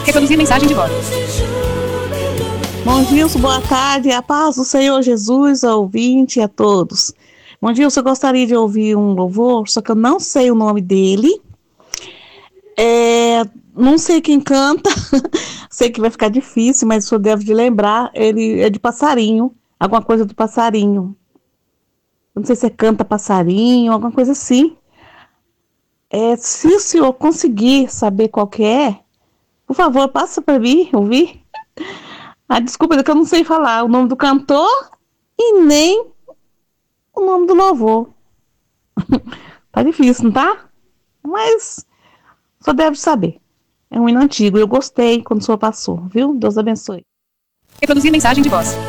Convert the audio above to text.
Reproduzir mensagem de voz. Bom dia, boa tarde, a paz do Senhor Jesus, ao ouvinte e a todos. Bom dia, eu gostaria de ouvir um louvor, só que eu não sei o nome dele. Não sei quem canta, sei que vai ficar difícil, mas o senhor deve de lembrar, ele é de passarinho, alguma coisa do passarinho. Não sei se é canta passarinho, alguma coisa assim. Se o senhor conseguir saber qual que é, por favor, passa para mim ouvir. Desculpa, é que eu não sei falar o nome do cantor e nem o nome do louvor. Tá difícil, não tá? Mas só deve saber. É um hino antigo, eu gostei quando o senhor passou, viu? Deus abençoe. Reproduzir mensagem de voz.